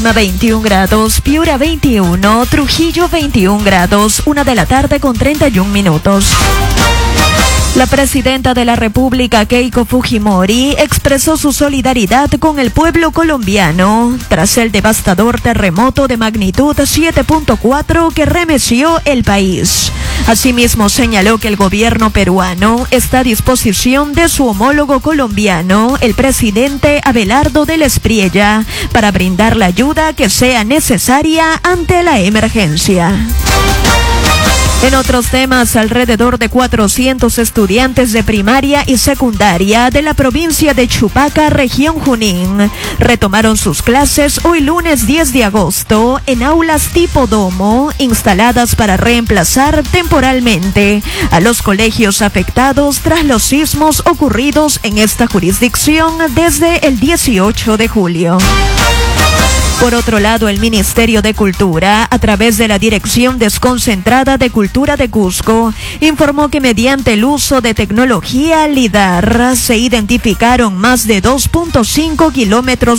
21 grados, Piura 21, Trujillo 21 grados, 1:00 con 31 minutos. La presidenta de la República, Keiko Fujimori, expresó su solidaridad con el pueblo colombiano tras el devastador terremoto de magnitud 7.4 que remeció el país. Asimismo, señaló que el gobierno peruano está a disposición de su homólogo colombiano, el presidente Abelardo del Espriella, para brindar la ayuda que sea necesaria ante la emergencia. En otros temas, alrededor de 400 estudiantes de primaria y secundaria de la provincia de Chupaca, región Junín, retomaron sus clases hoy lunes 10 de agosto en aulas tipo domo, instaladas para reemplazar temporalmente a los colegios afectados tras los sismos ocurridos en esta jurisdicción desde el 18 de julio. Por otro lado, el Ministerio de Cultura, a través de la Dirección Desconcentrada de Cultura de Cusco, informó que mediante el uso de tecnología LIDAR se identificaron más de 2.5 kilómetros